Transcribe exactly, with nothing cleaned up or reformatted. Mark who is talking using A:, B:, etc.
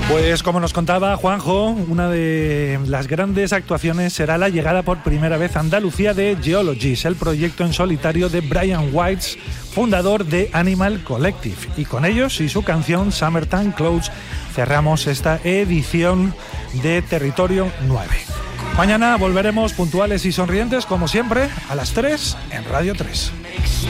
A: Pues como nos contaba Juanjo, una de las grandes actuaciones será la llegada por primera vez a Andalucía de Geologist, el proyecto en solitario de Brian White, fundador de Animal Collective. Y con ellos y su canción Summertime Clouds cerramos esta edición de Territorio nueve. Mañana volveremos puntuales y sonrientes, como siempre, a las tres en Radio tres.